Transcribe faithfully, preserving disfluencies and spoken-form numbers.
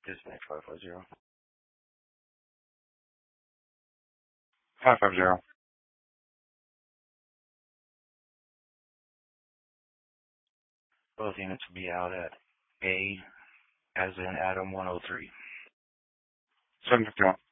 Dispatch five five zero. five five zero. Both units will be out at A, as in Adam one oh three. seven fifty-one.